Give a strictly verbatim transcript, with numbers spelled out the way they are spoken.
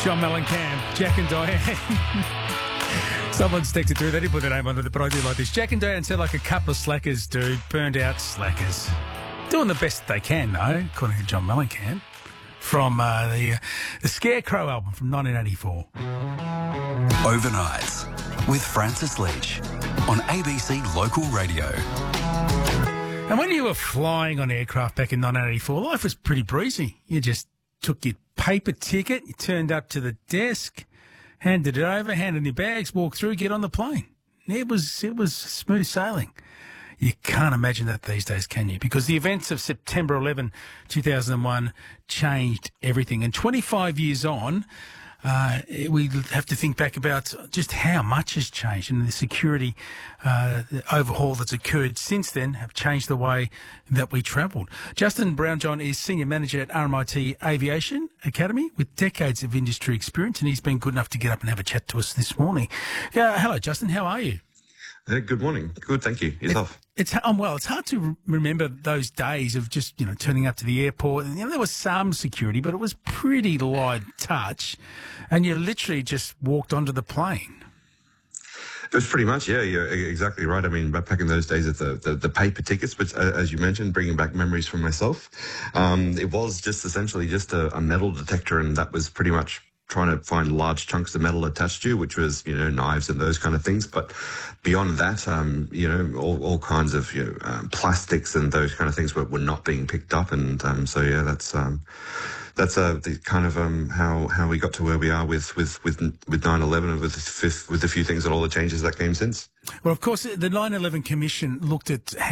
John Mellencamp, Jack and Diane. Someone's texted through. They didn't put their name under it, but I do like this. Jack and Diane sound like a couple of slackers, dude. Burned out slackers. Doing the best they can, though, according to John Mellencamp, from uh, the uh, the Scarecrow album from nineteen eighty-four. Overnights with Francis Leach on A B C Local Radio. And when you were flying on aircraft back in nineteen eighty-four, life was pretty breezy. You just took your paper ticket, you turned up to the desk, handed it over, handed your bags, walked through, get on the plane. It was it was smooth sailing. You can't imagine that these days, can you? Because the events of September eleventh, two thousand one changed everything. And twenty-five years on, uh, we have to think back about just how much has changed, and the security uh, the overhaul that's occurred since then have changed the way that we travelled. Justin Brownjohn is Senior Manager at R M I T Aviation Academy with decades of industry experience, and he's been good enough to get up and have a chat to us this morning. Yeah, hello, Justin. How are you? Uh, good morning. Good, thank you. Yourself? It, it's um, well. It's hard to re- remember those days of just you know turning up to the airport. And, you know, there was some security, but it was pretty light touch, and you literally just walked onto the plane. It was pretty much, yeah, you're exactly right. I mean, back in those days, of the, the, the paper tickets, but uh, as you mentioned, bringing back memories from myself, um, it was just essentially just a, a metal detector, and that was pretty much trying to find large chunks of metal attached to you, which was, you know, knives and those kind of things. But beyond that, um, you know, all, all kinds of, you know, um, plastics and those kind of things were, were not being picked up. And um, so, yeah, that's um, that's uh, the kind of um, how how we got to where we are with with with with nine eleven and with with a few things and all the changes that came since. Well, of course, the nine eleven Commission looked at